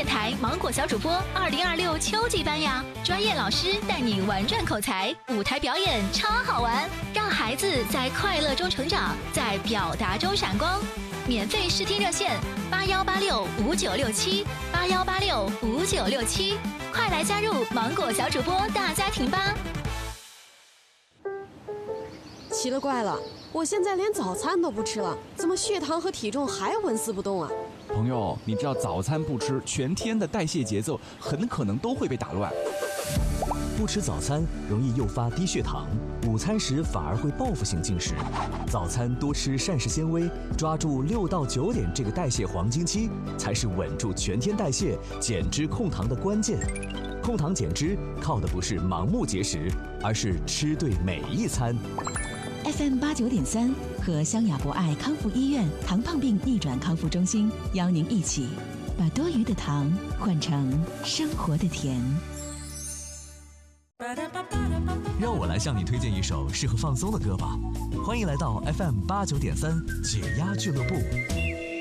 电台芒果小主播2026秋季班呀，专业老师带你玩转口才，舞台表演超好玩，让孩子在快乐中成长，在表达中闪光。免费试听热线81865967，81865967，快来加入芒果小主播大家庭吧！ 奇了怪了，我现在连早餐都不吃了，怎么血糖和体重还纹丝不动啊？ 朋友，你知道早餐不吃，全天的代谢节奏很可能都会被打乱。 不吃早餐容易诱发低血糖，午餐时反而会报复性进食。早餐多吃膳食纤维，抓住6到9点这个代谢黄金期，才是稳住全天代谢、减脂控糖的关键。控糖减脂靠的不是盲目节食，而是吃对每一餐。 FM89.3和湘雅博爱康复医院糖胖病逆转康复中心邀您一起把多余的糖换成生活的甜。 让我来向你推荐一首适合放松的歌吧，欢迎来到 FM89.3解压俱乐部。